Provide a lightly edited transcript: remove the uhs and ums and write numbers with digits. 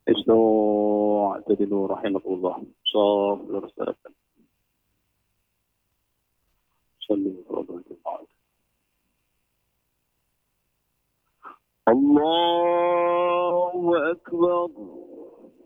استووا اعتدلوا رحمكم الله. صلوا على صلوا الله أكبر.